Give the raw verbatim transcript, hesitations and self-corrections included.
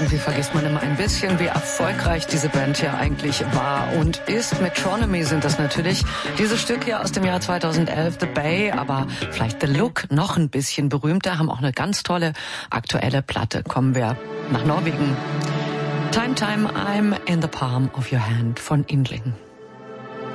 Irgendwie vergisst man immer ein bisschen, wie erfolgreich diese Band hier eigentlich war und ist. Metronomy sind das natürlich. Dieses Stück hier aus dem Jahr zweitausendelf, The Bay, aber vielleicht The Look noch ein bisschen berühmter, haben auch eine ganz tolle aktuelle Platte. Kommen wir nach Norwegen. Time, Time, I'm in the palm of your hand von Indling.